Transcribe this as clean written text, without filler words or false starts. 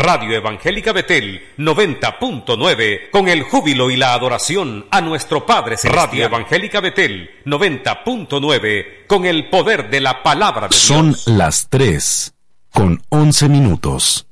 Radio Evangélica Betel 90.9, con el júbilo y la adoración a nuestro Padre Celestial. Radio Evangélica Betel 90.9, con el poder de la palabra de Dios. Son las 3:11.